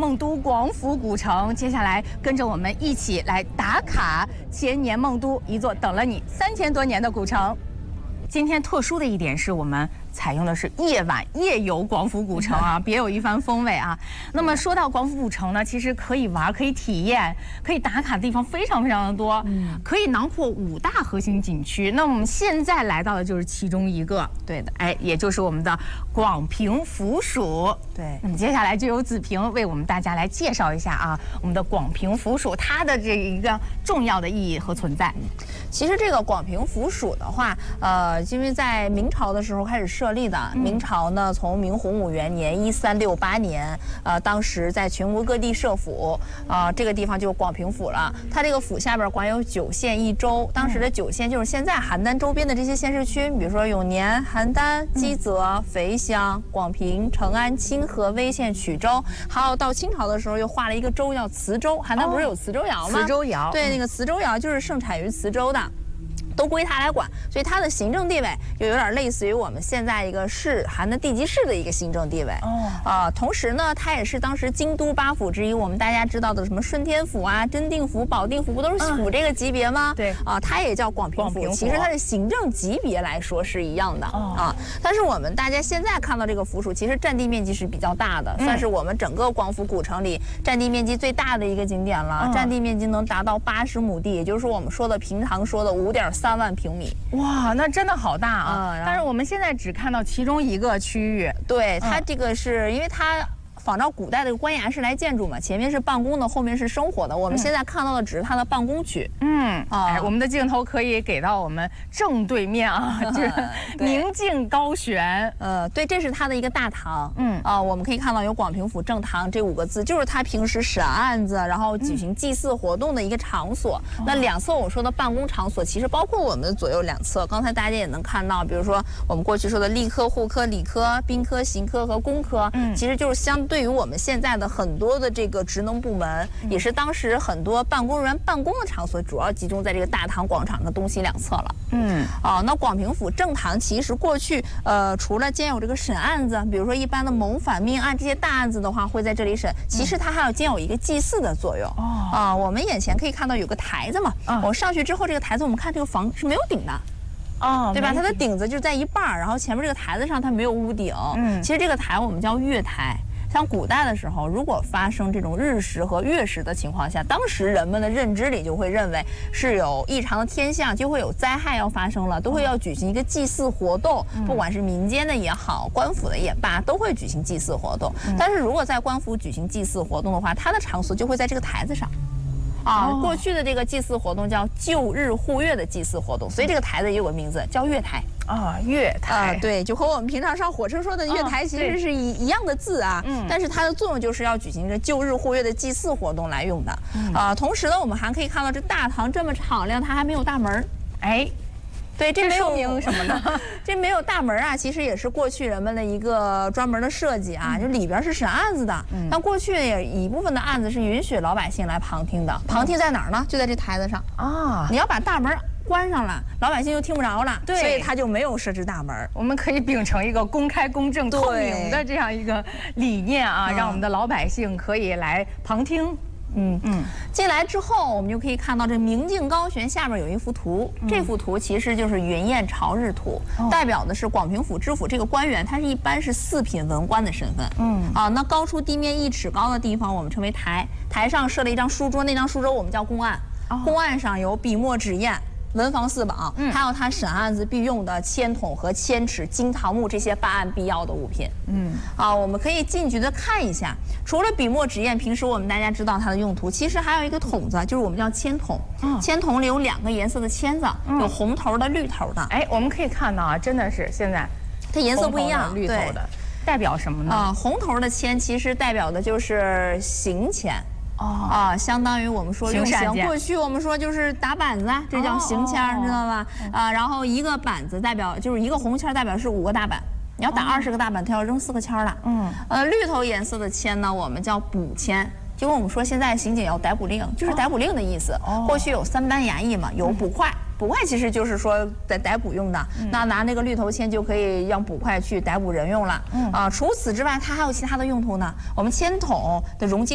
梦都广府古城。接下来跟着我们一起来打卡千年梦都，一座等了你3000多年的古城。今天特殊的一点是我们采用的是夜游广府古城啊，别有一番风味啊。那么说到广府古城呢，其实可以玩、可以体验、可以打卡的地方非常的多，可以囊括5大核心景区。那我们现在来到的就是其中一个，对的，也就是我们的广平府署。对，那么接下来就由子平为我们大家来介绍一下啊，我们的广平府署它的这一个重要的意义和存在。 其实这个广平府署的话，因为在明朝的时候开始设立的，明朝呢从明洪武元年1368年，当时在全国各地设府，这个地方就是广平府了。它这个府下边管有9县1州，当时的9县就是现在邯郸周边的这些县市区，比如说永年、邯郸、基泽、肥乡、广平、成安、清河、威县、曲州，还有到清朝的时候又划了一个州叫磁州。邯郸不是有磁州窑吗？ 磁州窑，对， 那个磁州窑就是盛产于磁州的。都归他来管，所以他的行政地位就有点类似于我们现在一个市邯郸地级市的一个行政地位。同时呢，他也是当时京都8府之一。我们大家知道的什么顺天府啊、真定府、保定府，不都是府这个级别吗？对他也叫广平府。其实它的行政级别来说是一样的但是我们大家现在看到这个府署，其实占地面积是比较大的，算是我们整个广府古城里占地面积最大的一个景点了。占地面积能达到80亩地，也就是我们说的平常说的5.3万平米。 哇，那真的好大啊！但是我们现在只看到其中一个区域。 对，它这个是因为它仿照古代的官衙式来建筑嘛，前面是办公的，后面是生活的。我们现在看到的只是它的办公区。我们的镜头可以给到我们正对面啊，就是明镜高悬。 对，这是它的一个大堂。我们可以看到有广平府正堂这5个字，就是它平时审案子，然后举行祭祀活动的一个场所。那两侧我说的办公场所，其实包括我们的左右两侧。刚才大家也能看到，比如说我们过去说的吏科、户科、理科、兵科、刑科和工科，其实就是相对于我们现在的很多的这个职能部门，也是当时很多办公人员办公的场所，主要集中在这个大堂广场的东西两侧了。那广平府正堂其实过去除了兼有这个审案子，比如说一般的谋反命案这些大案子的话会在这里审，其实它还要兼有一个祭祀的作用。我们眼前可以看到有个台子嘛，我上去之后这个台子，我们看这个房是没有顶的。对吧？它的顶子就在一半，然后前面这个台子上它没有屋顶。其实这个台我们叫月台。像古代的时候，如果发生这种日食和月食的情况下，当时人们的认知里就会认为是有异常的天象，就会有灾害要发生了，都会要举行一个祭祀活动，不管是民间的也好，官府的也罢，都会举行祭祀活动。但是如果在官府举行祭祀活动的话，它的场所就会在这个台子上。过去的这个祭祀活动叫旧日护月的祭祀活动，所以这个台子也有个名字叫月台。 月台对，就和我们平常上火车说的月台其实是一样的字啊。但是它的作用就是要举行这旧日护月的祭祀活动来用的。同时呢，我们还可以看到这大堂这么敞亮，它还没有大门。对，这说明什么呢？这没有大门啊，其实也是过去人们的一个专门的设计啊，就里边是审案子的。但过去也一部分的案子是允许老百姓来旁听的，旁听在哪儿呢？就在这台子上你要把大门关上了，老百姓就听不着了。对，所以他就没有设置大门。 我们可以秉承一个公开、公正、透明的这样一个理念啊，让我们的老百姓可以来旁听。 进来之后，我们就可以看到这明镜高悬下面有一幅图，这幅图其实就是云雁朝日图，代表的是广平府知府这个官员，他是一般是4品文官的身份。那高出地面1尺高的地方，我们称为台，台上设了一张书桌，那张书桌我们叫公案，公案上有笔墨纸砚。文房四宝，还有他审案子必用的铅筒和铅尺、金桃木这些办案必要的物品。我们可以近距离的看一下。除了笔墨纸砚，平时我们大家知道它的用途，其实还有一个筒子，就是我们叫铅筒。铅筒里有2个颜色的签子，有红头的、绿头的。 我们可以看到啊，真的是现在它颜色不一样， 绿头的代表什么呢？ 红头的签其实代表的就是刑签。相当于我们说用刑，过去我们说就是打板子，这叫刑签，知道吧？然后一个板子代表就是一个红签，代表是5个大板。你要打20个大板，它要扔4个签了。绿头颜色的签呢，我们叫捕签。就跟我们说现在刑警要逮捕令，就是逮捕令的意思。过去有3班衙役嘛，有捕快。捕快其实就是说逮捕用的，那拿那个绿头签就可以让捕快去逮捕人用了。除此之外，它还有其他的用途呢。我们铅筒的容积